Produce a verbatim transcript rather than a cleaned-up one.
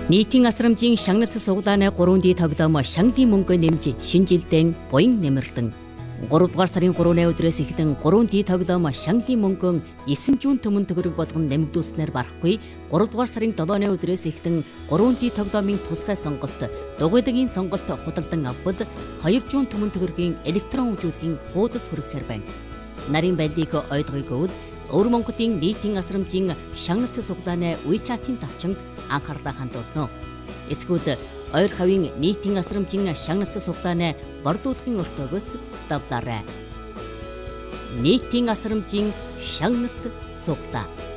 Нийтийн асрамжийн шагналт суглааны гурван ди тоглоом шагналын мөнгө нэмж шинэ жилдээ буян нэмэрлэн гуравдугаар сарын гурвны өдрөөс эхлэн гурван ди тоглоом шагналын мөнгөн есөн зуун төмөн төгрөг болгон нэмэгдүүлснээр барахгүй гуравдугаар сарын долооны өдрөөс эхлэн гурван ди тоглоомын тусгай сонголт дугуйлагын сонголт худалдан авбал хоёр зуун төмөн төгрөгийн электрон хөгжүүлгийн хуудас хүрэхээр байна. Нарийн байлдыг ойлгоё гэвэл Өвөр Монголын нийтийн асрамжийн шагналт суглааны WeChat-ийн тавчинд анхаарлаа хандуулно. Эсвэл ойр хавийн нийтийн асрамжийн шагналт суглааны борлуулалтын өртөөгөөс давлаарай. Нийтийн асрамжийн шагналт суглаа.